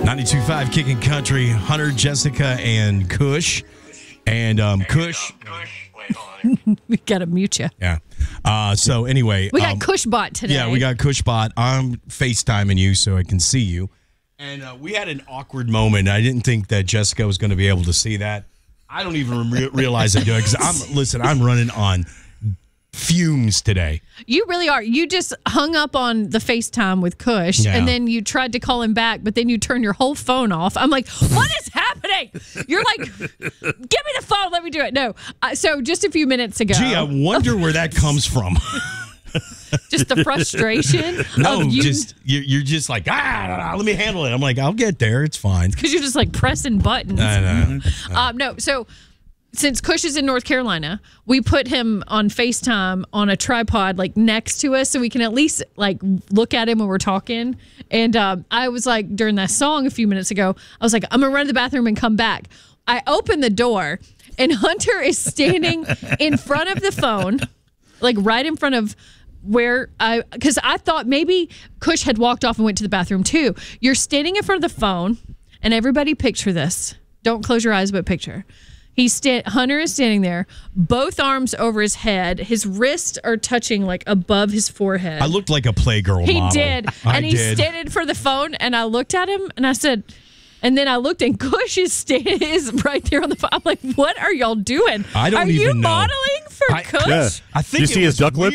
92.5 Kicking Country, Hunter, Jessica, and Kush. And Kush. Wait, hold on. We got to mute you. Yeah. So anyway. We got Kushbot today. Yeah, we got Kushbot. I'm FaceTiming you so I can see you. And we had an awkward moment. I didn't think that Jessica was going to be able to see that. I don't even realize I'm doing it because I'm running on fumes today. You really are. You just hung up on the FaceTime with Kush, and then you tried to call him back, but then you turned your whole phone off. I'm like, what is happening? You're like, give me the phone. Let me do it. No. So just a few minutes ago. Gee, I wonder where that comes from. Just the frustration. No, of you. You're just like, let me handle it. I'm like, I'll get there. It's fine. Because you're just like pressing buttons. I know. No, so since Kush is in North Carolina, we put him on FaceTime on a tripod like next to us so we can at least like look at him when we're talking. And I was like, during that song a few minutes ago, I was like, I'm going to run to the bathroom and come back. I open the door and Hunter is standing in front of the phone, like right in front of because I thought maybe Kush had walked off and went to the bathroom too. You're standing in front of the phone, and everybody picture this. Don't close your eyes, but picture. Hunter is standing there, both arms over his head. His wrists are touching like above his forehead. I looked like a Playgirl model. He did. And he's standing for the phone, and I looked at him, and I said, and then I looked, and Kush is right there on the phone. I'm like, what are y'all doing? I don't even know. Are you modeling for Kush? Yeah. I think you see his duck lip?